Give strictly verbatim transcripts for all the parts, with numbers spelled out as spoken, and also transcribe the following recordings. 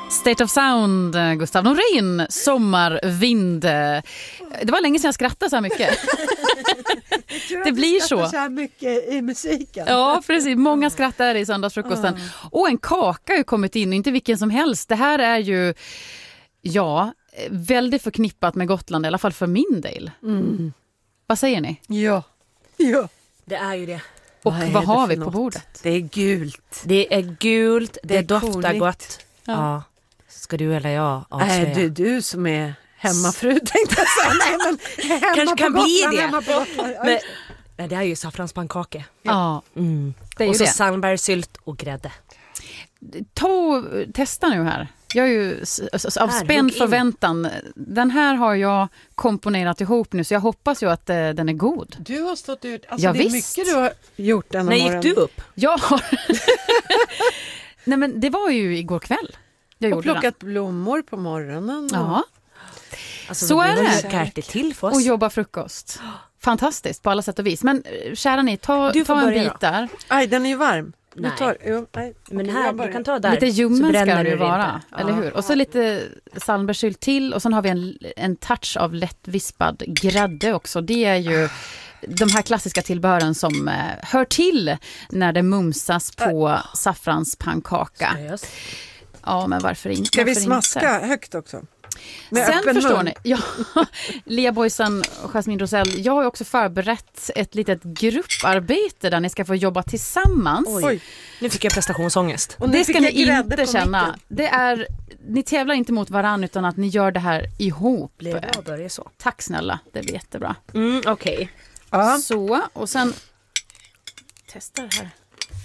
State of Sound, Gustav Norén, Sommarvind. Det var länge sedan jag skrattade så här mycket. Det blir så. så här mycket i musiken. Ja, precis. Många skrattar i söndagsfrukosten. Mm. Och en kaka har ju kommit in, inte vilken som helst. Det här är ju, ja, väldigt förknippat med Gotland, i alla fall för min del. Mm. Vad säger ni? Ja, ja. Det är ju det. Och vad, vad har vi på något? Bordet? Det är gult. Det är gult, det, det doftar konigt. Gott. Ja. Ja. Ska du eller jag avslöja? Nej, det är du som är hemmafru, tänkte jag säga. Nej, men hemma kanske kan på bli Gotland, det. Men, men det är ju saffranspannkaka. Ja. Mm. Det är ju och så det. sandbärsylt och grädde. Ta och testa nu här. Jag är ju av spänd förväntan. Den här har jag komponerat ihop nu, så jag hoppas ju att eh, den är god. Du har stått ut. Alltså ja, det är visst. mycket du har gjort denna När morgon. gick du upp? Jag har... Nej, men det var ju igår kväll. Jag och plockat den. Blommor på morgonen. Och... Ja. Alltså, så är det. Till för oss. Och jobba frukost. Fantastiskt på alla sätt och vis. Men kära ni, ta, du ta en bit då. Där. Aj, den är ju varm. Nej. Du tar, jo, nej. Men här, du kan ta där. Lite ljummen ska det ju vara, ja. eller hur? Och så lite salmbersylt till, och sen har vi en, en touch av lättvispad grädde också. Det är ju de här klassiska tillbehören som eh, hör till när det mumsas på äh. saffranspannkaka. Ja, men varför inte? Ska vi varför smaska inte? högt också? Med sen förstår mun. Ni, ja, Lea Boysen och Jasmine Rosell, jag har ju också förberett ett litet grupparbete där ni ska få jobba tillsammans. Oj, nu fick jag prestationsångest. Och det ska ni inte känna. Det är, ni tävlar inte mot varann, utan att ni gör det här ihop. Blir det bra, då är det så. Tack snälla, det blir jättebra. Mm, okej. Okay. Ja. Så, och sen testar det här.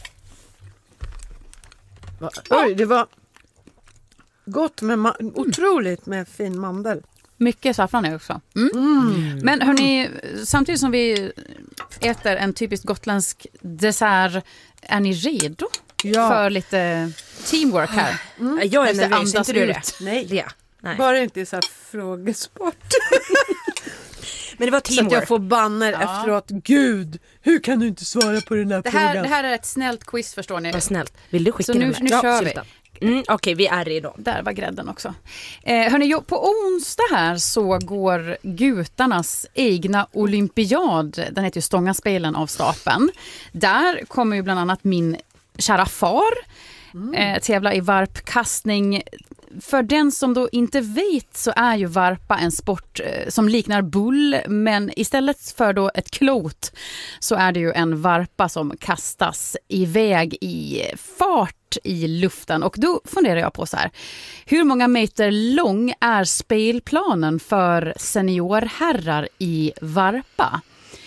Va? Oj, det var gott med ma- otroligt med fin mandel. Mycket saffran är också. Mm. Mm. Men hörni, samtidigt som vi äter en typiskt gotländsk dessert, är ni redo ja. för lite teamwork här? Mm. Jag är nervös, inte du det? Nej. Ja. Nej. Bara inte i så här frågesport. Men det var teamwork. Så att jag får banner ja. efteråt. Gud, hur kan du inte svara på den här det här, frågan? Det här är ett snällt quiz, förstår ni. Vad snällt. Vill du skicka så nu, den nu ja, kör vi. Mm, Okej, okay, vi är redo. Där var grädden också. Eh, hörni, på onsdag här så går Gutarnas egna olympiad. Den heter ju Stångaspelen av stapeln. Där kommer ju bland annat min kära far mm. eh, tävla i varpkastning. För den som då inte vet så är ju varpa en sport eh, som liknar bull, men istället för då ett klot så är det ju en varpa som kastas iväg i fart i luften. Och då funderar jag på så här, hur många meter lång är spelplanen för seniorherrar i varpa?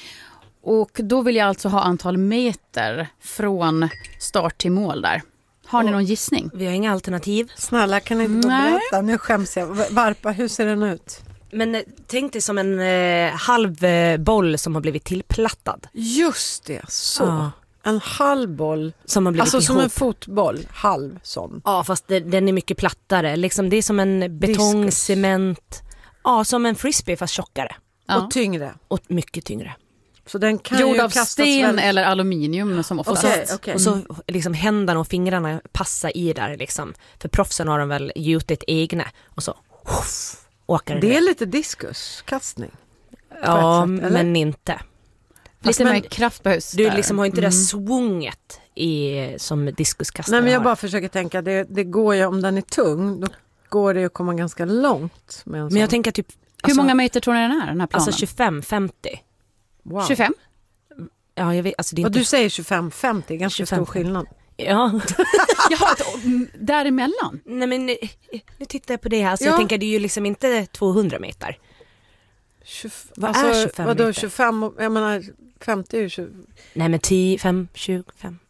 Och då vill jag alltså ha antal meter från start till mål där. Har ni någon gissning? Vi har inga alternativ. Snälla, kan ni inte Nej. berätta? Nu skäms jag. Varpa, hur ser den ut? Men tänk dig som en eh, halv eh, boll som har blivit tillplattad. Just det, så. Ja. En halv boll. Som har blivit alltså ihop. som en fotboll, halv sån. Ja, fast det, den är mycket plattare. Liksom, det är som en betong, diskus. Cement. Ja, som en frisbee fast tjockare. Ja. Och tyngre. Och mycket tyngre. Så den kan gjord ju av sten väl... eller aluminium som oftast. Och så, okay. och så liksom händerna och fingrarna passar i där liksom. För proffsen har de väl gjutit egna och så huff, åker det. Det är lite diskuskastning. Ja, sätt, men inte. Lite mer kraft behövs. Du liksom har inte mm. det svunget i, som diskuskastare. Nej, men jag har. bara försöker tänka, det, det går ju, om den är tung, då går det ju att komma ganska långt. Med en men sån. jag tänker typ... Hur alltså, många meter tror ni den är, den här planen? Alltså tjugofem femtio. Wow. tjugofem? Ja, jag vet, alltså det är och inte... du säger tjugofem femtio, ganska tjugofem, stor skillnad. Ja. Jaha, däremellan? Nej, men nu, nu tittar jag på det här. Så ja. jag tänker, det är ju liksom inte tvåhundra meter. tjugo, vad alltså, är tjugofem vadå, meter? tjugofem, jag menar femtio är tjugo. Nej, men tio, fem, tjugofem.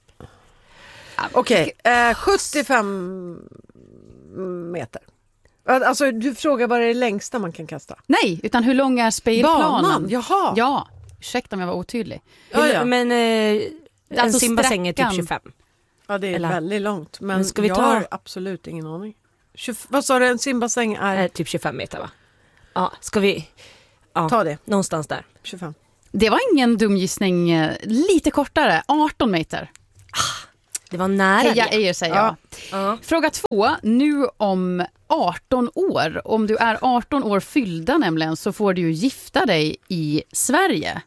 Okej, okay, eh, sjuttiofem meter. Alltså, du frågar vad är det längsta man kan kasta? Nej, utan hur lång är spelplanen? Banan, jaha. Ja, ursäkta om jag var otydlig. Ja, ja. Men eh, en alltså simbassäng är typ tjugofem. Ja, det är Eller? väldigt långt. Men, men ska vi jag ta... har absolut ingen aning. tjugo, vad sa du, en simbassäng är? Eh, typ tjugofem meter, va? Ja, ska vi... Ja, ta det. Någonstans där. tjugofem. Det var ingen dum gissning. Lite kortare, arton meter. Ah, Det var nära Heja det. er, säger jag. Ja. Fråga två, nu om arton år. Om du är arton år fyllda nämligen så får du ju gifta dig i Sverige.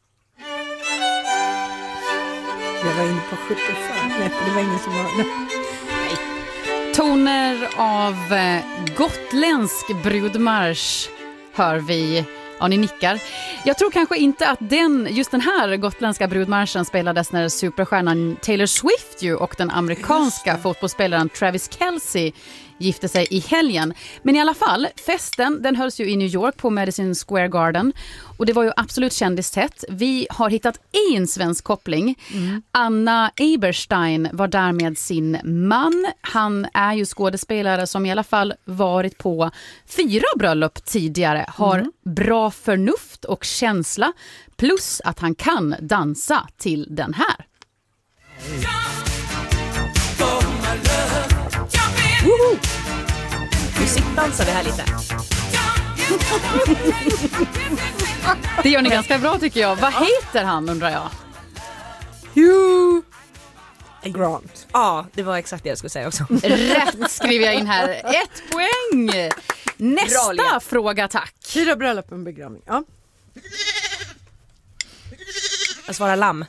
Jag var inne på sjuttiofem meter, det var ingen som hörde. Toner av eh, gotländsk brudmarsch hör vi. Ja, ni nickar. Jag tror kanske inte att den, just den här gotländska brudmarschen spelades när superstjärnan Taylor Swift ju och den amerikanska fotbollsspelaren Travis Kelce gifte sig i helgen. Men i alla fall, festen den hölls ju i New York på Madison Square Garden och det var ju absolut kändistätt. Vi har hittat en svensk koppling. Mm. Anna Eberstein var där med sin man. Han är ju skådespelare som i alla fall varit på fyra bröllop tidigare. Har mm. bra förnuft och känsla plus att han kan dansa till den här. Woho! Nu sittdansar vi här lite. Det gör ni ganska bra tycker jag. Vad heter han undrar jag? Hugh Grant. Ja, det var exakt det jag skulle säga också. Rätt skriver jag in här. Ett poäng. Nästa Bra, fråga, tack. Fyra bröllop och en begravning. Ja. Jag svarar lamm.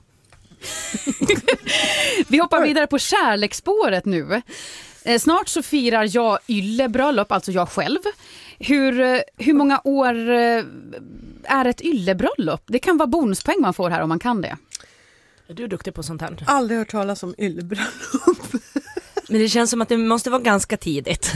Vi hoppar vidare på kärleksspåret nu. Eh, snart så firar jag yllebröllop, alltså jag själv. Hur, hur många år eh, är ett yllebröllop? Det kan vara bonuspoäng man får här om man kan det. Du är duktig på sånt här. Aldrig hört talas om yllebröllop. Men det känns som att det måste vara ganska tidigt.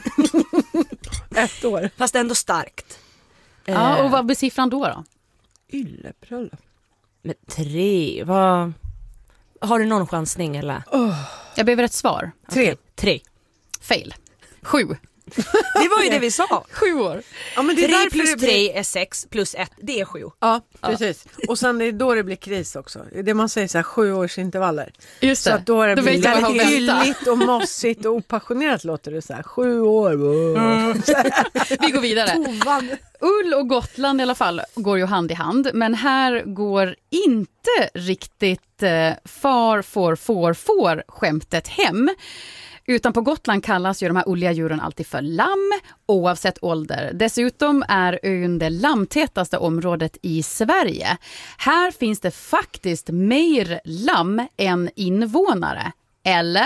Ett år. Fast ändå starkt. Ja, och vad blir siffran då då? Yllebröllop. Med tre, vad... Har du någon chansning eller? Oh. Jag behöver ett svar. Tre. Okay. Tre. Fail. Sju. Det var ju det vi sa. Sju år. Ja, men det är tre därför plus det blir... tre är sex plus ett, det är sju. Ja, precis. Ja. Och sen är det då det blir kris också. Det man säger så här, sju års intervaller. Just det. Så att då har det då blivit väldigt ylligt och mossigt och opassionerat låter det så här. Sju år. Mm. Vi går vidare. Tovan. Ull och Gotland i alla fall går ju hand i hand. Men här går inte riktigt eh, far, får, får, får skämtet hem. Utan på Gotland kallas ju de här ulliga djuren alltid för lamm, oavsett ålder. Dessutom är ön det lammtätaste området i Sverige. Här finns det faktiskt mer lamm än invånare. Eller?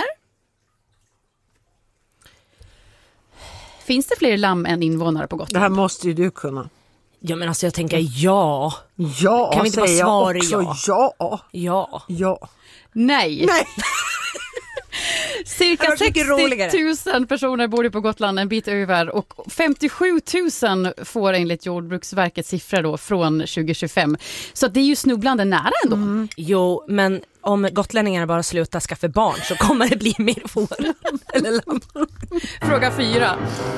Finns det fler lamm än invånare på Gotland? Det här måste ju du kunna. Ja, men alltså jag tänker ja. Ja, kan vi inte bara svara ja? Ja. Ja. Ja. Nej. Nej. Cirka sextio tusen personer bor på Gotland, en bit över, och femtiosju tusen får enligt Jordbruksverkets siffror då från tjugo tjugofem. Så det är ju snubblande nära ändå. Mm. Jo, men om gotlänningarna bara slutar skaffa barn så kommer det bli mer får. Eller lamm. Fråga fyra.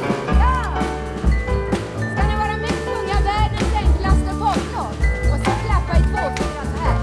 Ska ni vara med och sjunga världens enklaste poplåt? Och så klappa i två fingrar så här.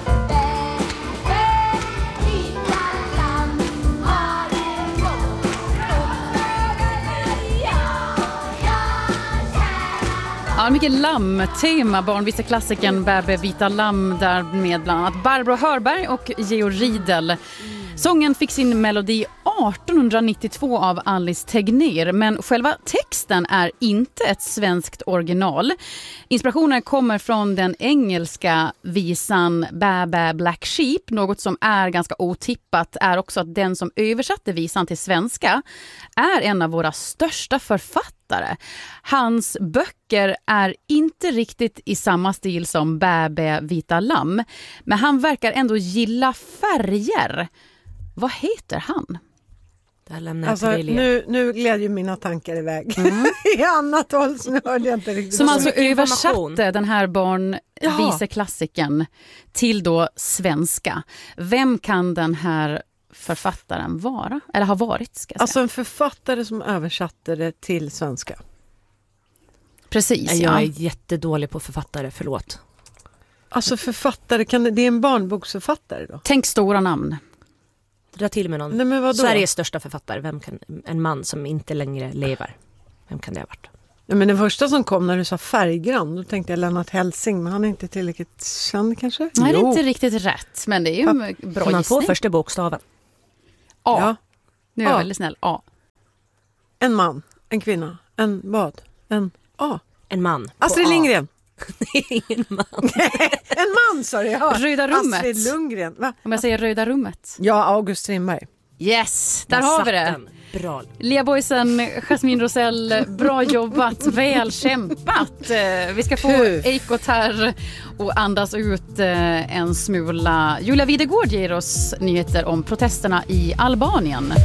Ja, mycket lamm-tema, barnvisarklassikern Bäbe vita lamm, där med bland annat Barbro Hörberg och Georg Riedel. Sången fick sin melodi artonhundranittiotvå av Alice Tegnér, men själva texten är inte ett svenskt original. Inspirationen kommer från den engelska visan Bä Bä Black Sheep. Något som är ganska otippat är också att den som översatte visan till svenska är en av våra största författare. Hans böcker är inte riktigt i samma stil som Bä Bä vita lamm, men han verkar ändå gilla färger. Vad heter han? Där lämnar alltså, nu, nu gled ju mina tankar iväg. Mm. I annat håll så nu hörde jag inte riktigt. Som alltså översatte den här barnviseklassikern till då svenska. Vem kan den här författaren vara? Eller har varit, ska jag säga. Alltså en författare som översatte det till svenska. Precis, ja. Jag är jättedålig på författare, förlåt. Alltså författare, kan det, det är en barnboksförfattare då? Tänk stora namn. Dra till med någon. Nej, men vadå? Sveriges största författare. Vem kan, en man som inte längre lever. Vem kan det ha varit? Ja, men det första som kom när du sa färggrann, då tänkte jag Lennart Hellsing, men han är inte tillräckligt känd kanske? Nej, det är inte riktigt rätt, men det är ju en bra gissning. Man får gissning. första bokstaven. A. Ja. Nu är jag A. väldigt snäll. A. En man, en kvinna, en vad? En A. En man. Astrid på A. Lindgren. Det är ingen man. En man, sa jag. Röda rummet. Astrid Lundgren. Va? Om jag säger Röda rummet. Ja, August Strindberg. Yes, där Där har satt vi det. den. Bra. Lea Boysen, Jasmine Rosell, bra jobbat, väl kämpat. Eh, Vi ska få Puh. Eikot här och andas ut eh, en smula. Julia Videgård ger oss nyheter om protesterna i Albanien.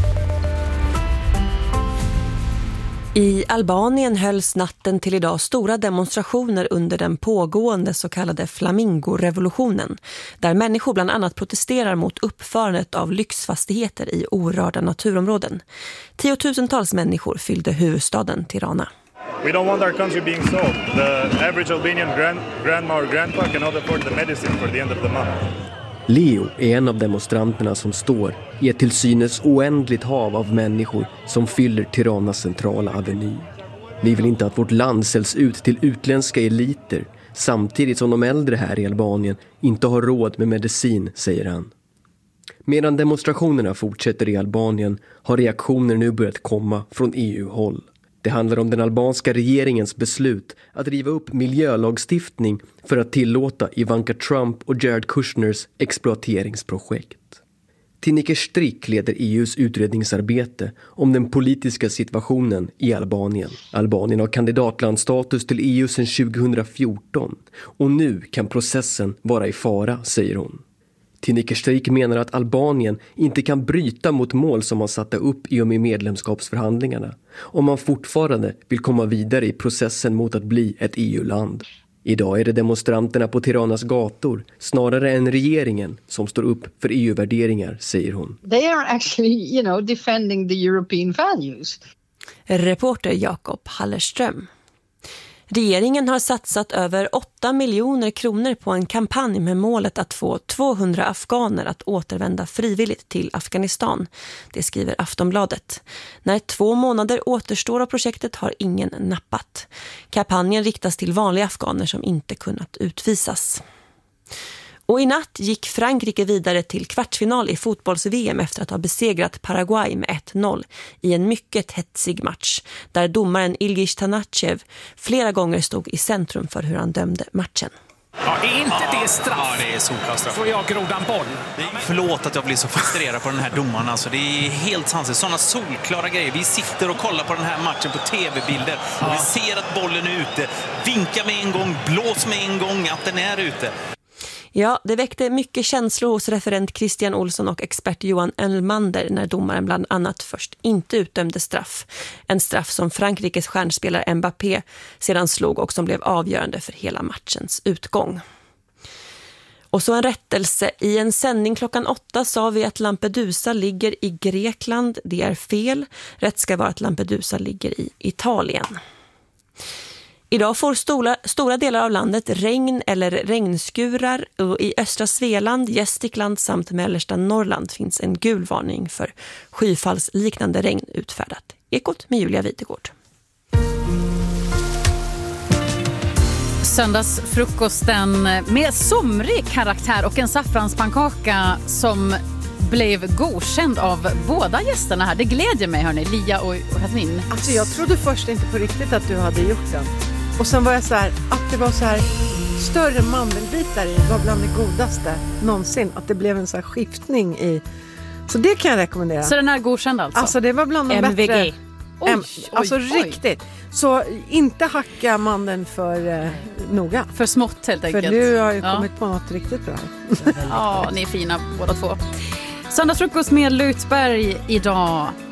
I Albanien hölls natten till idag stora demonstrationer under den pågående så kallade Flamingo-revolutionen, där människor bland annat protesterar mot uppförandet av lyxfastigheter i orörda naturområden. Tiotusentals människor fyllde huvudstaden Tirana. We don't want our country being sold. The average Albanian grand, grandma or grandpa cannot afford the medicine for the end of the month. Leo är en av demonstranterna som står i ett till synes oändligt hav av människor som fyller Tiranas centrala aveny. Vi vill inte att vårt land säljs ut till utländska eliter samtidigt som de äldre här i Albanien inte har råd med medicin, säger han. Medan demonstrationerna fortsätter i Albanien har reaktioner nu börjat komma från E U-håll. Det handlar om den albanska regeringens beslut att riva upp miljölagstiftning för att tillåta Ivanka Trump och Jared Kushners exploateringsprojekt. Tineke Strick leder E U:s utredningsarbete om den politiska situationen i Albanien. Albanien har kandidatlandstatus till E U sedan tjugohundrafjorton och nu kan processen vara i fara, säger hon. Tineke Strick menar att Albanien inte kan bryta mot mål som man satte upp i och med medlemskapsförhandlingarna om man fortfarande vill komma vidare i processen mot att bli ett E U-land. Idag är det demonstranterna på Tiranas gator snarare än regeringen som står upp för E U-värderingar, säger hon. They are actually, you know, defending the European values. Reporter Jakob Hallerström. Regeringen har satsat över åtta miljoner kronor på en kampanj med målet att få tvåhundra afghaner att återvända frivilligt till Afghanistan. Det skriver Aftonbladet. När två månader återstår av projektet har ingen nappat. Kampanjen riktas till vanliga afghaner som inte kunnat utvisas. Och i natt gick Frankrike vidare till kvartsfinal i fotbolls-V M efter att ha besegrat Paraguay med ett noll i en mycket hetsig match där domaren Ilgiz Tanachev flera gånger stod i centrum för hur han dömde matchen. Ja, är inte det straff? Ja, det är solklart straff. Får jag grodan boll? Förlåt att jag blir så frustrerad på den här domaren. Alltså, det är helt sanslöst. Sådana solklara grejer. Vi sitter och kollar på den här matchen på tv-bilder. Ja. Och vi ser att bollen är ute. Vinka med en gång, blås med en gång att den är ute. Ja, det väckte mycket känslor hos referent Christian Olsson och expert Johan Elmander när domaren bland annat först inte utdömde straff. En straff som Frankrikes stjärnspelare Mbappé sedan slog och som blev avgörande för hela matchens utgång. Och så en rättelse. I en sändning klockan åtta sa vi att Lampedusa ligger i Grekland. Det är fel. Rätt ska vara att Lampedusa ligger i Italien. Idag får stora, stora delar av landet regn eller regnskurar och i östra Svealand, Gästrikland samt mellersta Norrland finns en gul varning för skyfallsliknande regn utfärdat. Ekot med Julia Videgård. Söndagsfrukosten med somrig karaktär och en saffranspannkaka som blev godkänd av båda gästerna här. Det glädjer mig, hörni, Lia och Jasmine. Alltså jag trodde först inte på riktigt att du hade gjort den. Och sen var jag så här, att det var så här större mandelbitar i var bland det godaste någonsin. Att det blev en så här skiftning i. Så det kan jag rekommendera. Så den är godkänd alltså? Alltså det var bland de M V G. bättre. Oj, M- alltså oj, oj. riktigt. Så inte hacka mandeln för eh, noga. För smått helt enkelt. För du har ju ja. kommit på något riktigt bra. Ja, ni är fina båda två. Söndagsfrukost med Lutberg idag.